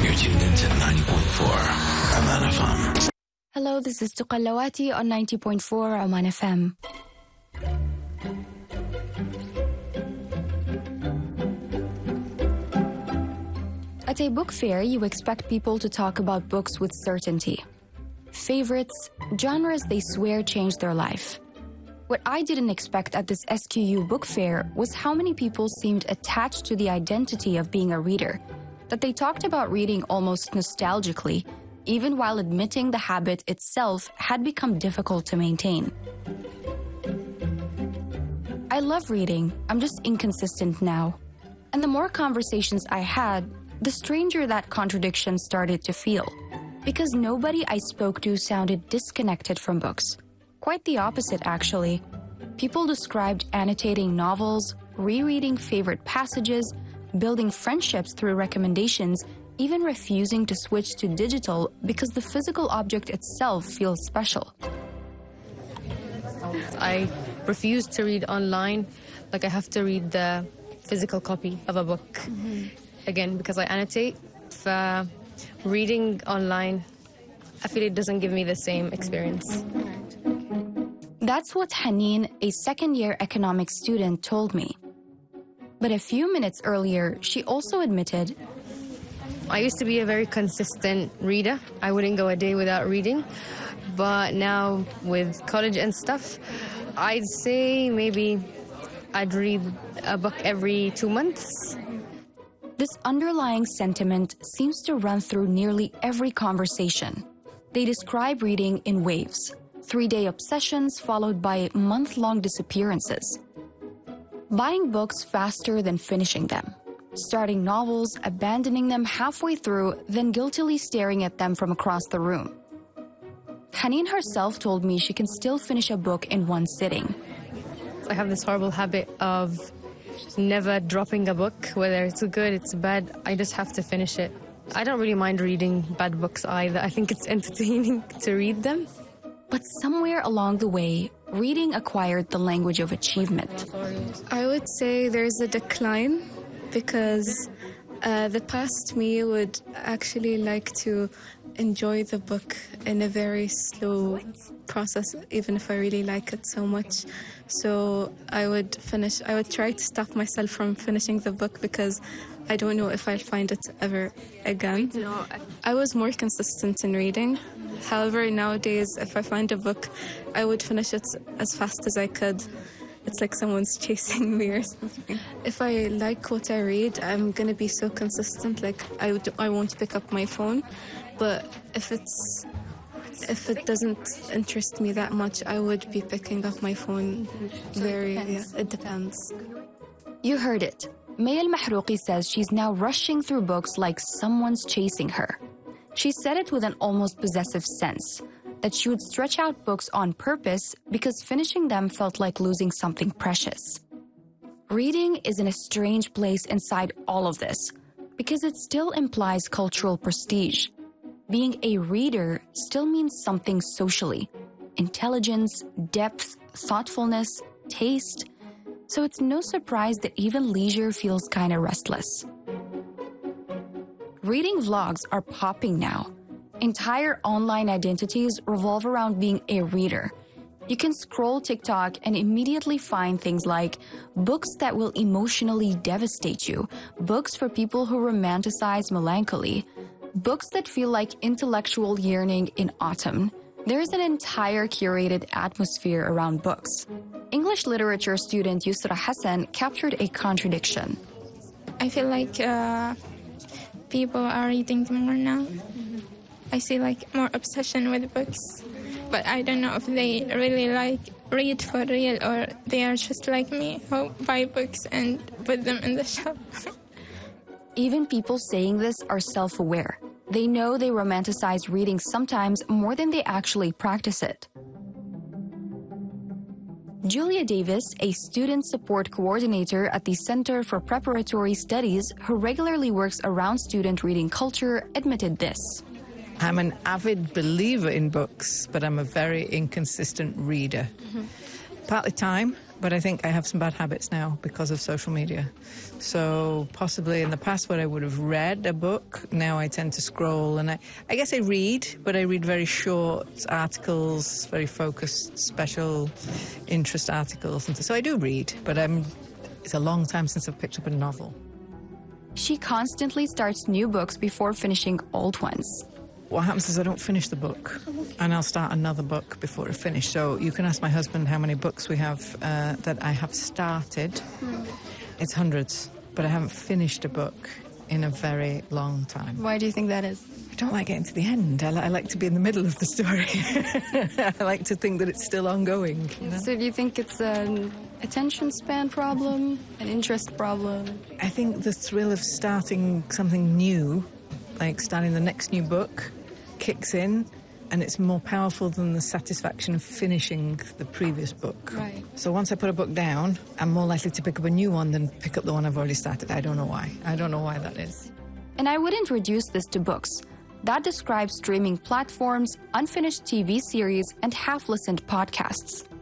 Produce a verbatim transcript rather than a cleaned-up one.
You're tuned into ninety point four Oman F M. Hello, this is Tuqallawati on ninety point four Oman F M. At a book fair, you expect people to talk about books with certainty. Favorites, genres they swear changed their life. What I didn't expect at this S Q U book fair was how many people seemed attached to the identity of being a reader, that they talked about reading almost nostalgically, even while admitting the habit itself had become difficult to maintain. I love reading, I'm just inconsistent now. And the more conversations I had, the stranger that contradiction started to feel. Because nobody I spoke to sounded disconnected from books. Quite the opposite, actually. People described annotating novels, rereading favorite passages, building friendships through recommendations, even refusing to switch to digital because the physical object itself feels special. I refuse to read online. Like, I have to read the physical copy of a book. Mm-hmm. Again, because I annotate. For reading online, I feel it doesn't give me the same experience. That's what Haneen, a second-year economics student, told me. But a few minutes earlier, she also admitted, I used to be a very consistent reader. I wouldn't go a day without reading. But now, with college and stuff, I'd say maybe I'd read a book every two months. This underlying sentiment seems to run through nearly every conversation. They describe reading in waves, three-day obsessions followed by month-long disappearances. Buying books faster than finishing them. Starting novels, abandoning them halfway through, then guiltily staring at them from across the room. Haneen herself told me she can still finish a book in one sitting. I have this horrible habit of never dropping a book, whether it's good, it's bad. I just have to finish it. I don't really mind reading bad books either. I think it's entertaining to read them. But somewhere along the way, reading acquired the language of achievement. I would say there's a decline because uh, the past me would actually like to enjoy the book in a very slow process, even if I really like it so much. So I would finish, I would try to stop myself from finishing the book because I don't know if I'll find it ever again. I was more consistent in reading. However, nowadays, if I find a book, I would finish it as fast as I could. It's like someone's chasing me or something. If I like what I read, I'm going to be so consistent. Like, I, would, I won't pick up my phone. But if it's if it doesn't interest me that much, I would be picking up my phone. Very, yeah, it depends. You heard it. Maya Al-Mahrouqi says she's now rushing through books like someone's chasing her. She said it with an almost possessive sense, that she would stretch out books on purpose because finishing them felt like losing something precious. Reading is in a strange place inside all of this because it still implies cultural prestige. Being a reader still means something socially. Intelligence, depth, thoughtfulness, taste. So it's no surprise that even leisure feels kind of restless. Reading vlogs are popping now. Entire online identities revolve around being a reader. You can scroll TikTok and immediately find things like books that will emotionally devastate you, books for people who romanticize melancholy, books that feel like intellectual yearning in autumn. There's an entire curated atmosphere around books. English literature student Yusra Hassan captured a contradiction. I feel like uh, people are reading more now. I see like more obsession with books, but I don't know if they really like read for real or they are just like me who buy books and put them in the shelf. Even people saying this are self-aware. They know they romanticize reading sometimes more than they actually practice it. Julia Davis, a student support coordinator at the Center for Preparatory Studies who regularly works around student reading culture, admitted this. I'm an avid believer in books, but I'm a very inconsistent reader. Mm-hmm. Partly time, but I think I have some bad habits now because of social media. So possibly in the past where I would have read a book, now I tend to scroll. And I, I guess I read, but I read very short articles, very focused, special interest articles. And so I do read, but I'm, it's a long time since I've picked up a novel. She constantly starts new books before finishing old ones. What happens is I don't finish the book, and I'll start another book before I finish. So you can ask my husband how many books we have uh, that I have started. Mm. It's hundreds, but I haven't finished a book in a very long time. Why do you think that is? I don't like getting to the end. I, li- I like to be in the middle of the story. I like to think that it's still ongoing. You know? So do you think it's an attention span problem, an interest problem? I think the thrill of starting something new, like starting the next new book, kicks in, and it's more powerful than the satisfaction of finishing the previous book. Right. So once I put a book down, I'm more likely to pick up a new one than pick up the one I've already started. I don't know why. I don't know why that is. And I wouldn't reduce this to books. That describes streaming platforms, unfinished T V series, and half-listened podcasts.